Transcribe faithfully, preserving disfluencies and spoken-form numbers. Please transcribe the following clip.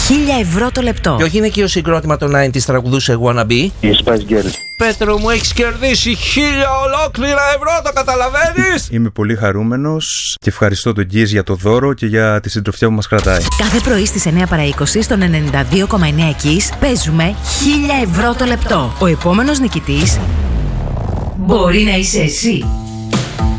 χίλια ευρώ το λεπτό. Ποιο γυναικείο συγκρότημα των ενενήντα τραγουδούσε Wanna Be? Η Spice Girls. Πέτρο μου, έχεις κερδίσει χίλια ολόκληρα ευρώ, το καταλαβαίνεις? Είμαι πολύ χαρούμενος και ευχαριστώ τον Γκίζ για το δώρο και για τη συντροφιά που μας κρατάει. Κάθε πρωί στις εννιά παρά είκοσι στον ενενήντα δύο κόμμα εννιά Kiss παίζουμε χίλια ευρώ το λεπτό. Ο επόμενος νικητής μπορεί να είσαι εσύ.